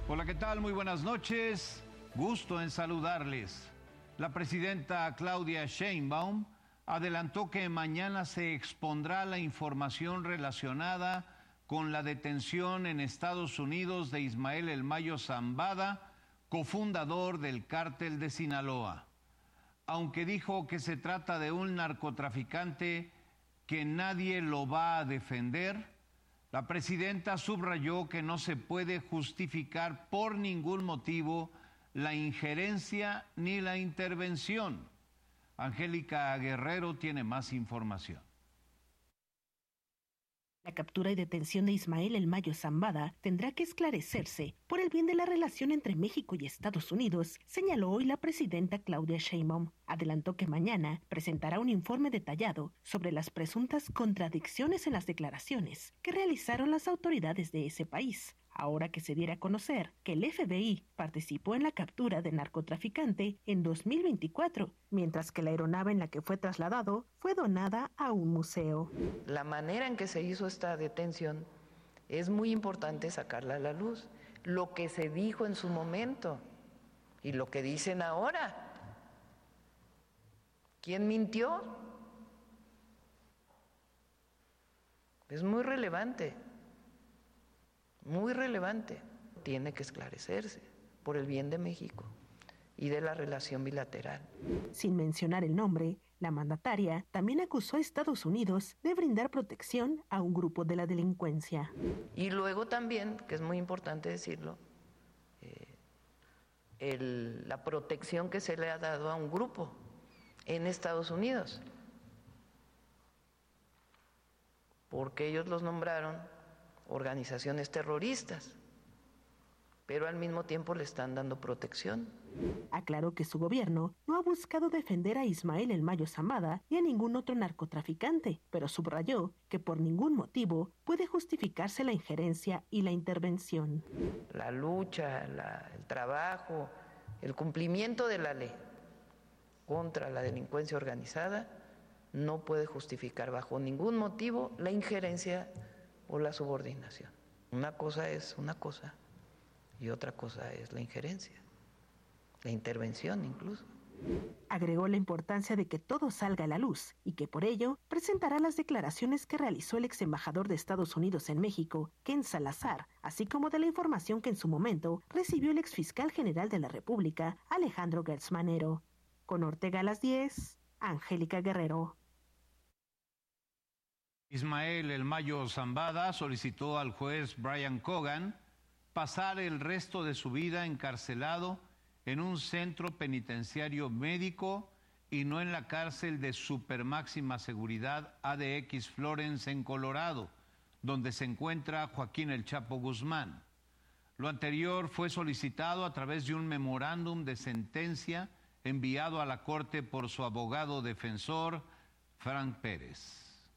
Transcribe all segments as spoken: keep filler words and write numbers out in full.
Hola, ¿qué tal? Muy buenas noches. Gusto en saludarles. La presidenta Claudia Sheinbaum adelantó que mañana se expondrá la información relacionada con la detención en Estados Unidos de Ismael El Mayo Zambada, cofundador del Cártel de Sinaloa. Aunque dijo que se trata de un narcotraficante que nadie lo va a defender, la presidenta subrayó que no se puede justificar por ningún motivo la injerencia ni la intervención. Angélica Guerrero tiene más información. La captura y detención de Ismael El Mayo Zambada tendrá que esclarecerse por el bien de la relación entre México y Estados Unidos, señaló hoy la presidenta Claudia Sheinbaum. Adelantó que mañana presentará un informe detallado sobre las presuntas contradicciones en las declaraciones que realizaron las autoridades de ese país, ahora que se diera a conocer que el F B I participó en la captura del narcotraficante en dos mil veinticuatro, mientras que la aeronave en la que fue trasladado fue donada a un museo. La manera en que se hizo esta detención es muy importante sacarla a la luz. Lo que se dijo en su momento y lo que dicen ahora. ¿Quién mintió? Es muy relevante. Muy relevante, tiene que esclarecerse por el bien de México y de la relación bilateral. Sin mencionar el nombre, la mandataria también acusó a Estados Unidos de brindar protección a un grupo de la delincuencia. Y luego también, que es muy importante decirlo, eh, el, la protección que se le ha dado a un grupo en Estados Unidos, porque ellos los nombraron organizaciones terroristas, pero al mismo tiempo le están dando protección. Aclaró que su gobierno no ha buscado defender a Ismael El Mayo Zambada ni a ningún otro narcotraficante, pero subrayó que por ningún motivo puede justificarse la injerencia y la intervención. La lucha, la, el trabajo, el cumplimiento de la ley contra la delincuencia organizada no puede justificar bajo ningún motivo la injerencia o la subordinación. Una cosa es una cosa y otra cosa es la injerencia, la intervención incluso. Agregó la importancia de que todo salga a la luz y que por ello presentará las declaraciones que realizó el ex embajador de Estados Unidos en México, Ken Salazar, así como de la información que en su momento recibió el ex fiscal general de la República, Alejandro Gertz Manero. Con Ortega a las diez, Angélica Guerrero. Ismael El Mayo Zambada solicitó al juez Brian Cogan pasar el resto de su vida encarcelado en un centro penitenciario médico y no en la cárcel de supermáxima seguridad A D X Florence en Colorado, donde se encuentra Joaquín El Chapo Guzmán. Lo anterior fue solicitado a través de un memorándum de sentencia enviado a la Corte por su abogado defensor, Frank Pérez.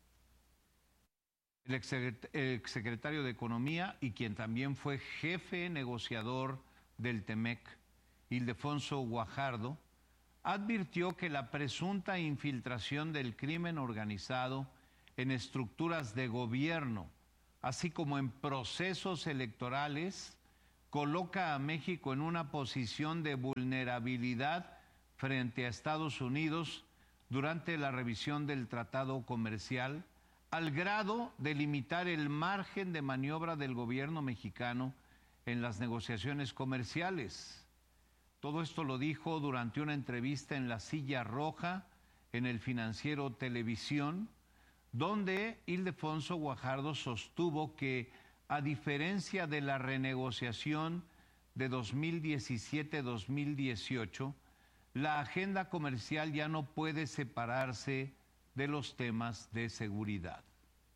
El exsecretario de Economía y quien también fue jefe negociador del Temec, Ildefonso Guajardo, advirtió que la presunta infiltración del crimen organizado en estructuras de gobierno, así como en procesos electorales, coloca a México en una posición de vulnerabilidad frente a Estados Unidos durante la revisión del tratado comercial, al grado de limitar el margen de maniobra del gobierno mexicano en las negociaciones comerciales. Todo esto lo dijo durante una entrevista en La Silla Roja, en el Financiero Televisión, donde Ildefonso Guajardo sostuvo que, a diferencia de la renegociación de dos mil diecisiete a dos mil dieciocho, la agenda comercial ya no puede separarse de los temas de seguridad.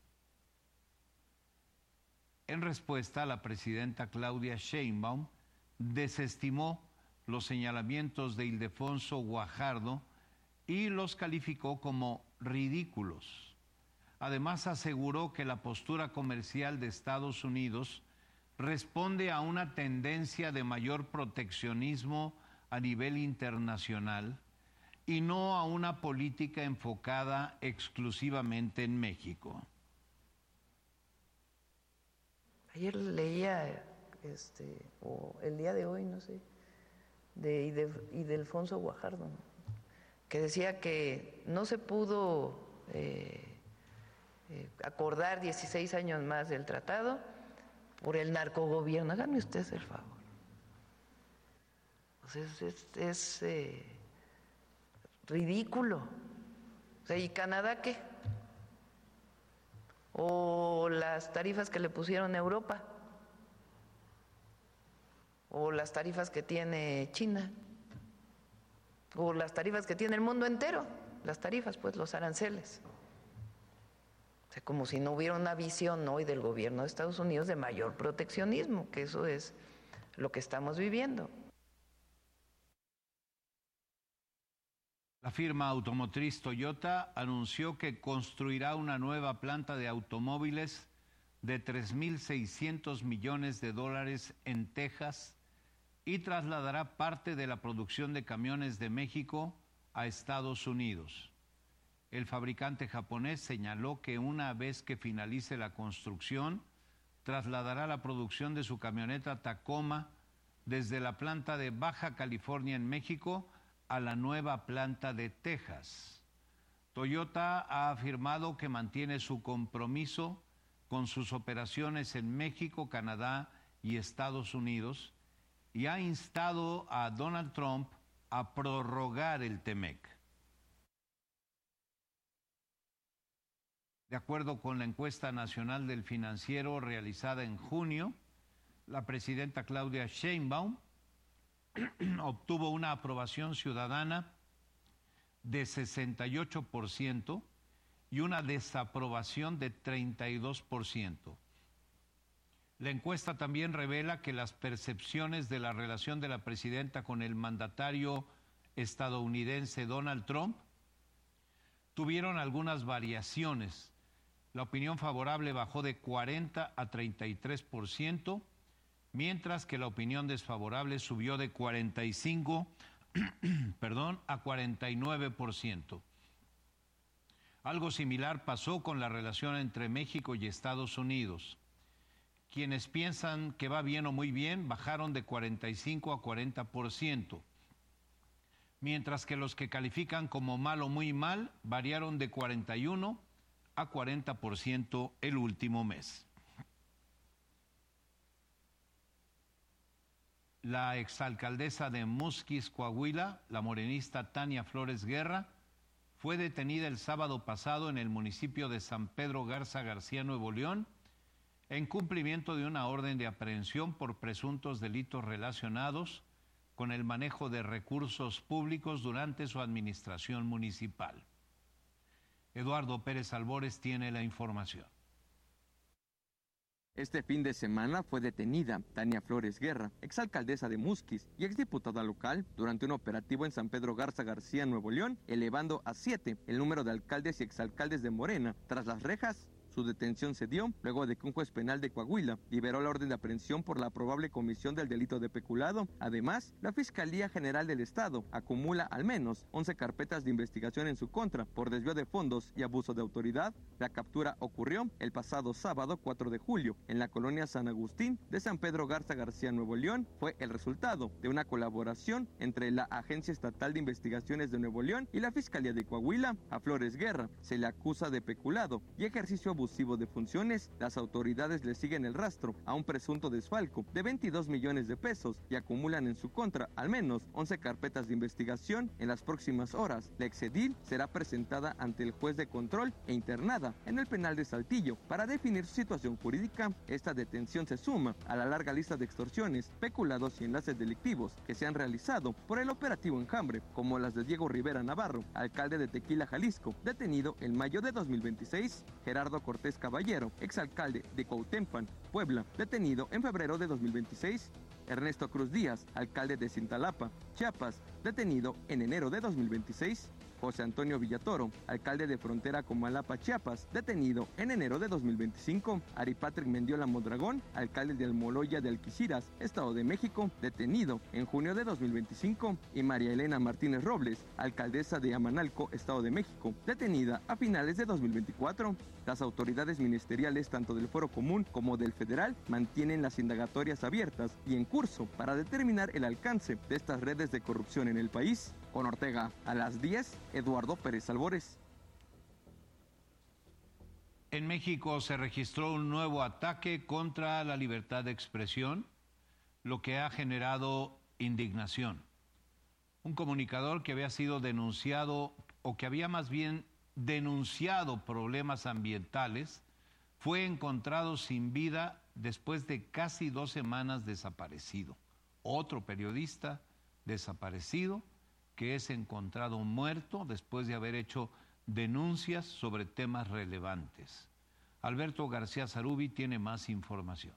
En respuesta, la presidenta Claudia Sheinbaum desestimó los señalamientos de Ildefonso Guajardo y los calificó como ridículos. Además, aseguró que la postura comercial de Estados Unidos responde a una tendencia de mayor proteccionismo a nivel internacional y no a una política enfocada exclusivamente en México. Ayer leía este, o el día de hoy, no sé, de Ildefonso Guajardo, que decía que no se pudo eh, eh, acordar dieciséis años más del tratado por el narcogobierno. Háganme ustedes el favor. O sea, es, es, es eh, ridículo. O sea, ¿y Canadá qué? O las tarifas que le pusieron a Europa, o las tarifas que tiene China, o las tarifas que tiene el mundo entero, las tarifas, pues los aranceles. O sea, como si no hubiera una visión hoy del gobierno de Estados Unidos de mayor proteccionismo, que eso es lo que estamos viviendo. La firma automotriz Toyota anunció que construirá una nueva planta de automóviles de tres mil seiscientos millones de dólares en Texas y trasladará parte de la producción de camiones de México a Estados Unidos. El fabricante japonés señaló que una vez que finalice la construcción, trasladará la producción de su camioneta Tacoma desde la planta de Baja California en México a la nueva planta de Texas. Toyota ha afirmado que mantiene su compromiso con sus operaciones en México, Canadá y Estados Unidos y ha instado a Donald Trump a prorrogar el TEMEC. De acuerdo con la encuesta nacional del Financiero realizada en junio, la presidenta Claudia Sheinbaum obtuvo una aprobación ciudadana de sesenta y ocho por ciento y una desaprobación de treinta y dos por ciento. La encuesta también revela que las percepciones de la relación de la presidenta con el mandatario estadounidense Donald Trump tuvieron algunas variaciones. La opinión favorable bajó de cuarenta a treinta y tres por ciento, mientras que la opinión desfavorable subió de cuarenta y cinco perdón, a cuarenta y nueve por ciento. Algo similar pasó con la relación entre México y Estados Unidos. Quienes piensan que va bien o muy bien bajaron de cuarenta y cinco a cuarenta por ciento, mientras que los que califican como mal o muy mal variaron de cuarenta y uno a cuarenta por ciento el último mes. La exalcaldesa de Musquis, Coahuila, la morenista Tania Flores Guerra, fue detenida el sábado pasado en el municipio de San Pedro Garza García, Nuevo León, en cumplimiento de una orden de aprehensión por presuntos delitos relacionados con el manejo de recursos públicos durante su administración municipal. Eduardo Pérez Albores tiene la información. Este fin de semana fue detenida Tania Flores Guerra, exalcaldesa de Musquis y exdiputada local, durante un operativo en San Pedro Garza García, Nuevo León, elevando a siete el número de alcaldes y exalcaldes de Morena tras las rejas. Su detención se dio luego de que un juez penal de Coahuila liberó la orden de aprehensión por la probable comisión del delito de peculado. Además, la Fiscalía General del Estado acumula al menos once carpetas de investigación en su contra por desvío de fondos y abuso de autoridad. La captura ocurrió el pasado sábado cuatro de julio en la colonia San Agustín de San Pedro Garza García, Nuevo León. Fue el resultado de una colaboración entre la Agencia Estatal de Investigaciones de Nuevo León y la Fiscalía de Coahuila. A Flores Guerra se le acusa de peculado y ejercicio abusivo de funciones. Las autoridades le siguen el rastro a un presunto desfalco de veintidós millones de pesos y acumulan en su contra al menos once carpetas de investigación. En las próximas horas, la exedil será presentada ante el juez de control e internada en el penal de Saltillo para definir su situación jurídica. Esta detención se suma a la larga lista de extorsiones, peculados y enlaces delictivos que se han realizado por el operativo Enjambre, como las de Diego Rivera Navarro, alcalde de Tequila, Jalisco, detenido en mayo de dos mil veintiséis, Gerardo Cortés Caballero, exalcalde de Cuautempan, Puebla, detenido en febrero de dos mil veintiséis. Ernesto Cruz Díaz, alcalde de Cintalapa, Chiapas, detenido en enero de dos mil veintiséis. José Antonio Villatoro, alcalde de Frontera Comalapa, Chiapas, detenido en enero de dos mil veinticinco. Ari Patrick Mendiola Mondragón, alcalde de Almoloya de Alquiciras, Estado de México, detenido en junio de dos mil veinticinco. Y María Elena Martínez Robles, alcaldesa de Amanalco, Estado de México, detenida a finales de dos mil veinticuatro. Las autoridades ministeriales, tanto del Foro Común como del Federal, mantienen las indagatorias abiertas y en curso para determinar el alcance de estas redes de corrupción en el país. Con Ortega, a las diez, Eduardo Pérez Albores. En México se registró un nuevo ataque contra la libertad de expresión, lo que ha generado indignación. Un comunicador que había sido denunciado, o que había más bien denunciado problemas ambientales, fue encontrado sin vida después de casi dos semanas desaparecido. Otro periodista desaparecido que es encontrado muerto después de haber hecho denuncias sobre temas relevantes. Alberto García Sarubi tiene más información.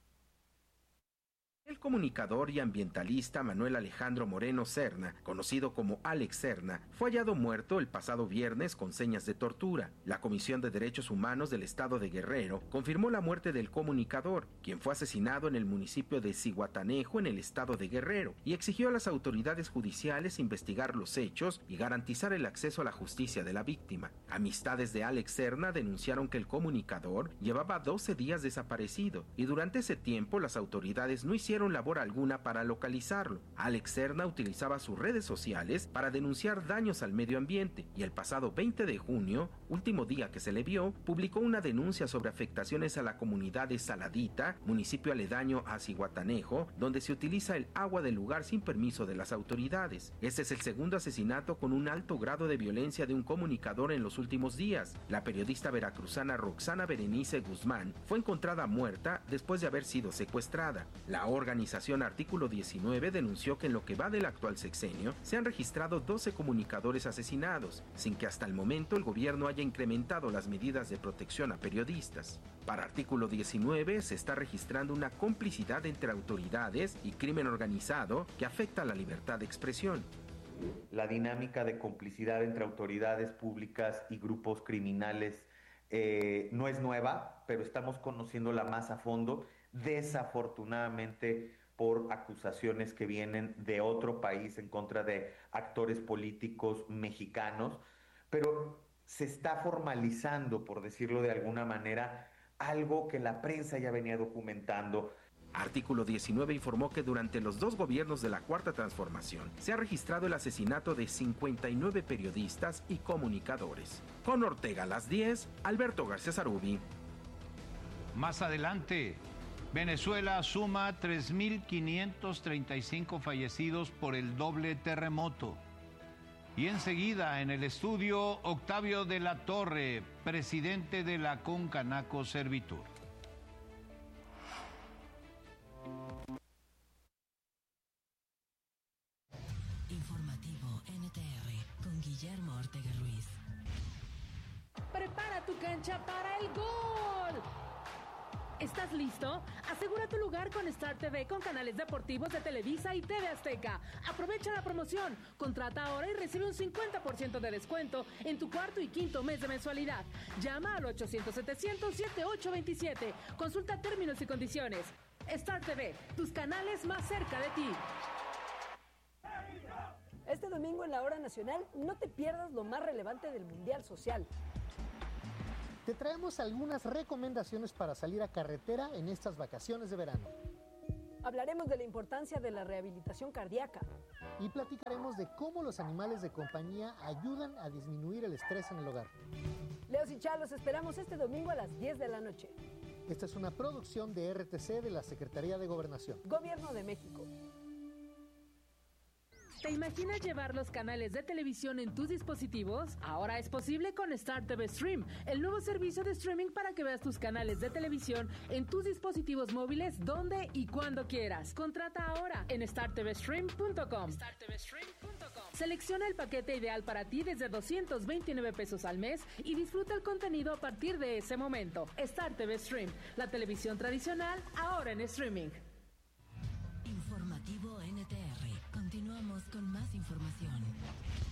El comunicador y ambientalista Manuel Alejandro Moreno Serna, conocido como Alex Serna, fue hallado muerto el pasado viernes con señas de tortura. La Comisión de Derechos Humanos del Estado de Guerrero confirmó la muerte del comunicador, quien fue asesinado en el municipio de Zihuatanejo, en el estado de Guerrero, y exigió a las autoridades judiciales investigar los hechos y garantizar el acceso a la justicia de la víctima. Amistades de Alex Serna denunciaron que el comunicador llevaba doce días desaparecido y durante ese tiempo las autoridades no hicieron labor alguna para localizarlo. Alex Serna utilizaba sus redes sociales para denunciar daños al medio ambiente y el pasado veinte de junio, último día que se le vio, publicó una denuncia sobre afectaciones a la comunidad de Saladita, municipio aledaño a Zihuatanejo, donde se utiliza el agua del lugar sin permiso de las autoridades. Este es el segundo asesinato con un alto grado de violencia de un comunicador en los últimos días. La periodista veracruzana Roxana Berenice Guzmán fue encontrada muerta después de haber sido secuestrada. La organización Artículo diecinueve denunció que en lo que va del actual sexenio se han registrado doce comunicadores asesinados, sin que hasta el momento el gobierno haya incrementado las medidas de protección a periodistas. Para Artículo diecinueve se está registrando una complicidad entre autoridades y crimen organizado que afecta a la libertad de expresión. La dinámica de complicidad entre autoridades públicas y grupos criminales eh, no es nueva, pero estamos conociéndola más a fondo, desafortunadamente por acusaciones que vienen de otro país en contra de actores políticos mexicanos, pero se está formalizando, por decirlo de alguna manera, algo que la prensa ya venía documentando. Artículo diecinueve informó que durante los dos gobiernos de la Cuarta Transformación se ha registrado el asesinato de cincuenta y nueve periodistas y comunicadores. Con Ortega a las diez, Alberto García Sarubi. Más adelante, Venezuela suma tres mil quinientos treinta y cinco fallecidos por el doble terremoto. Y enseguida en el estudio, Octavio de la Torre, presidente de la Concanaco Servitur. Informativo N T R con Guillermo Ortega Ruiz. Prepara tu cancha para el gol. ¿Estás listo? Asegura tu lugar con Star T V con canales deportivos de Televisa y T V Azteca. Aprovecha la promoción. Contrata ahora y recibe un cincuenta por ciento de descuento en tu cuarto y quinto mes de mensualidad. Llama al ochocientos setecientos setenta y ocho veintisiete. Consulta términos y condiciones. Star T V, tus canales más cerca de ti. Este domingo en la Hora Nacional no te pierdas lo más relevante del Mundial Social. Te traemos algunas recomendaciones para salir a carretera en estas vacaciones de verano. Hablaremos de la importancia de la rehabilitación cardíaca. Y platicaremos de cómo los animales de compañía ayudan a disminuir el estrés en el hogar. Leos y Chá, los esperamos este domingo a las diez de la noche. Esta es una producción de R T C de la Secretaría de Gobernación. Gobierno de México. ¿Te imaginas llevar los canales de televisión en tus dispositivos? Ahora es posible con Star T V Stream, el nuevo servicio de streaming para que veas tus canales de televisión en tus dispositivos móviles donde y cuando quieras. Contrata ahora en star t v stream punto com. star t v stream punto com. Selecciona el paquete ideal para ti desde doscientos veintinueve pesos al mes y disfruta el contenido a partir de ese momento. Star T V Stream, la televisión tradicional ahora en streaming. Informativo N T R. Continuamos con más información.